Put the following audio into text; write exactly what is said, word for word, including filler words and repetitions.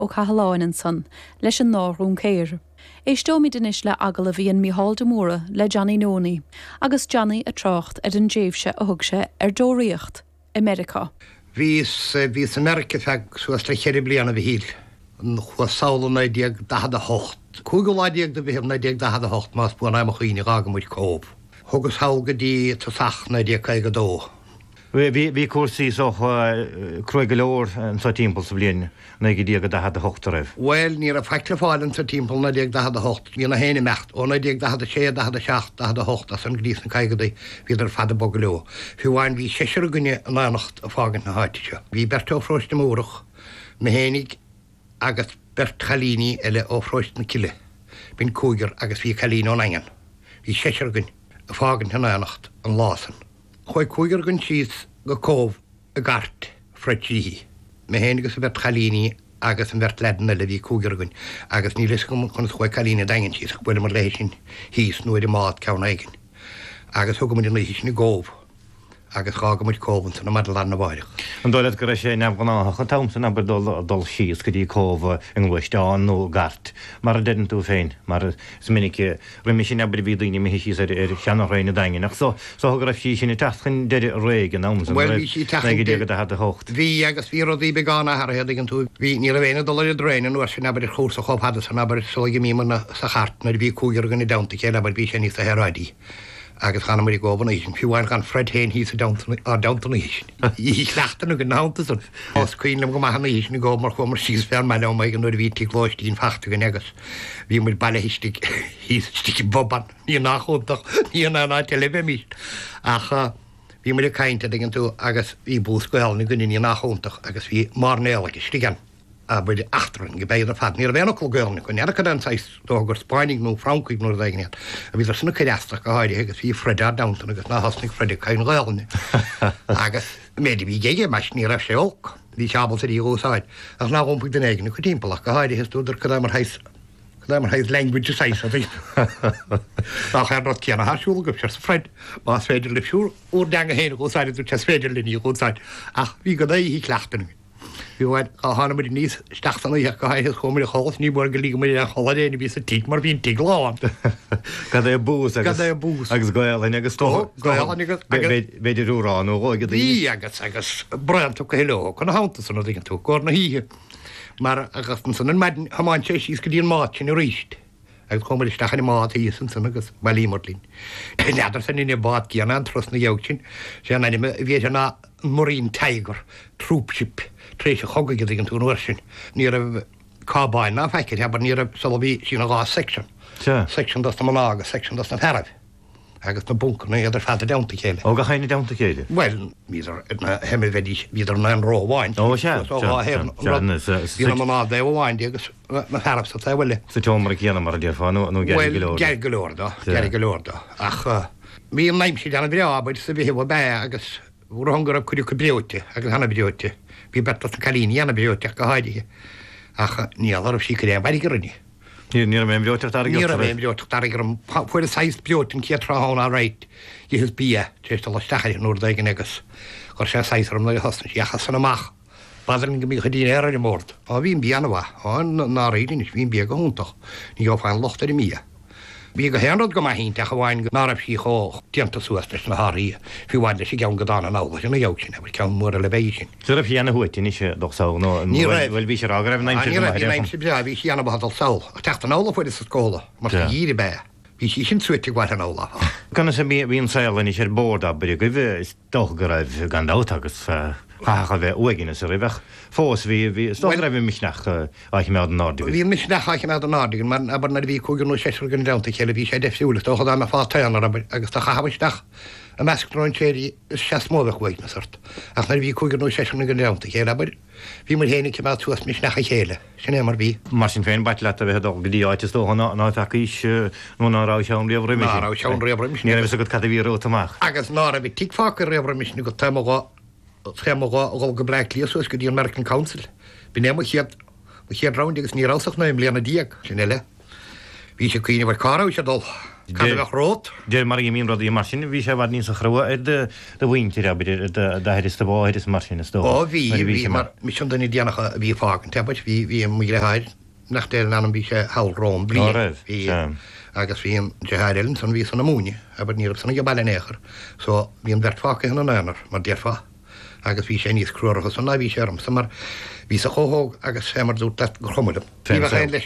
ó Cahaláin an san, leis an nárún céir. Éistómid inis le agal a bhíon Mícheál de Móra le Johnny Nóni, agus Johnny a trácht ar an déobhse a thugse ar dóiríocht, America. Vís vís America feg suas le chéir bliana bhí híl. Chua saola na diag dahad a hocht. Cúgal lá diag de bhíh na diag dahad a hocht más buan aim a chuoine gagamúid cób. Thugus hága dí tasach na diag caig a dó. Bhí cuasaí so cruig leor an sa timppel sa blian na go diag dahad a hocht a raibh. Well, ní a feicla fáilin sa timppel na diag dahad a hocht. Ní na héine mecht ó na diag dahad a sé dahad a seach dahad a hocht as an grís na caig a dí hí ar fad a bog leo. Fiúháin bhí séisiir gunne an ánacht a fágan na háitiise. Bhí bert ó froist na múrach, na hénig agus bert chalíní eile ó froist na cile. Bhín cúigar agus bhí chalín ó naingan. Bhí séisiir gunne a fágan na ánacht an lásan. Choi cúigar gunn síos go cóbh a gart freití. Me hénigus a bert chalíní agus an bert ledan eile bhí cúigar gunn, agus ní leis chun choi chalína daingan síos, bhfuil mar leisin híos nuair i mád ceann aigen. Agus thugamid in leisin na góbh. agus chágamid cóban san na mar lena bhairich. An dóilad go sé nebhanách an tamsan aber dul síos go dtí cóbh an ghuiisteán nó gart, mar a dean tú féin, mar is minic riimi sin nebri bhí daoine mé síos ar cheannaréine daingeach, so so go raibh sí sinna teachan deidir réig an amsan go a hat a hocht. Bhí agus bhí rodí beána ar head an tú bhí ní a bhéine dul ir dréine nuair sin aber chósa chomhhad san aber sóige mína sa chart na bhí cúigar gan i damta chéile aber bhí sé ní a heráidí. agus chana mar i gobhan éisisin, fiúháin gan Fred Hain hís a downtan éisisin. Í chleachtan go náta san. Os cuoinlam go maithana éisisin i gob mar chumar síos fear meile ó maid an nuair bhí tí glóistín fachta gan agus. Bhí mar baile histig hís stig boban, ní nachóntaach, ní ná ná telebe mís. Ach bhí mar i cainte an tú agus bhí bús gohelna gunní ní nachóntaach agus bhí mar néalacha stigan. A bud achtaran go béad a fad. Ní a bhéanach goilna go nearcha an seis dógur Spáinnig nó Frankig nó daignead. A bhí sanna ceideasta go háide agus bhí Fredad Downton agus ná hasnig Freddy cain gailne. Agus méidir bhí géige meis ní raibh sé óg. Bhí seabal sa dí ósáid. As ná ómpa den éigen go timppelach go háide hisúidir go mar heis mar heis language seis a bhí. Nach ar rot ceanna hasúil go sé Fred más féidir le siúr úr deanga héna ósáid tú te féidir le ní ósáid. Ach bhí go é hí chleachtan. Bhíhaid a hána mar níos staachtaí a caiith chumir a cholas ní bor go lí mar a choladéna bhí sa tí mar bhín tí láán. Gad é bús agus é bús agus goilin agus tó beidir úrán ó go í agus agus breanta go heó chun háanta sanna dgan tú gá na híthe mar agus san an maidin hamáin sé síos go dtíon máid sin ríist. agus chumir istechan mád í san san agus bailímorlín. Neadar san inine bád cíanna an tros na dheogsin sé an bhí na Marine Tiger troopship trééis a chogaige an tún sin. Ní a cábáin ná feice heb ní a salbí sin a gá section. Section das na mága, section das na herh. agus na bunker na idir fada damta chéile. Ó go chaine damta chéile? Well, míidir na hemivedí víidir na an róháin. Ó sé. Bhí na má d bháin agus na herh sa bhile. Sa teomar chéanana mar a dearfáú nó geir golóir. Geir golóirda, geir golóirda. Ach mí naim si anna bhreábaid sa bhí be agus bhú hangar a chuú go breote agus hena breote. Bhí bet na chalíní anna breote go háidige. Ach níalar sí go bhar rinne. Ní mé bioteach ar Ní mé bioteach ar gur fuair a seis biotin cí tráthána réit i his bí tééis le stachair nóir daigen agus chu sé seisarm na hosna achas san amach. Badrin go mí chodíine ar an mórt. á bhín bíanamha áin ná réidir is bhín bí go húntaach ní go fáin lochtar i mí. Bhí go héanrad go maihín te bhhain nárah sí cho tianta suastas na háí fiúhaide sé gan godána nála na dheog sin bhfuil ceann mór a le bééis sin. Su a fianana huitin is doá nó bhfuil bhí sé agraibh naim bhí síanana hadal saoil a teachta nála fuidir sa scóla mar díri be. Bhí sí sin suite ghaith an nála. Canna sé bhíon saoilin is ar bórd a bud go bh is doch go raibh gan dát agus chacha bheith uigine sa ribh fós bhí bhí raibh misneach aici me an nádig. Bhí misneach aici me an nádig, mar aber na bhí cúganú séisiú gan damta chéile bhí sé defsiúlas tó dá me fátaanna agus tá chahabaisteach a meascrán séirí sé smóbeh chuig na sort. Ach na bhí cúganú séisiú gan damta chéile aber bhí mar hénig ce túas misnecha chéile sin é mar bhí. Mar sin féin bait le a bheith go dí áitis tóna ná feís nó nárá seán riomh Nárá seán riomh ní bh go cad bhí rótamach. Agus ná a bhí tífácar riomh misna go taimá Tréá ó go Black Leasús go dtí American Council. Bí némo chiad chiad round agus ní rásach na im léanana díag sin eile. Bhí sé cuoine bhar cará se dul. rót. Dé mar mín rod í mar sin, bhí sé bhar níos a chrua ar de bhainte abidir is de báid is mar sin is dó. Ó bhí bhí mar mis sin denna déanacha bhí fágan tepaid hí hí mu leid nach dé anam bhí sé hárám bli agus bhíon dehairn san ví sanna múne, a níir sanna go bailnéair, so bhíon bhert fácha an éar mar dearfa agus bhí sé níos cruúcha san na bhí sem sa mar ví a choóg agus sémar dút le chomudum.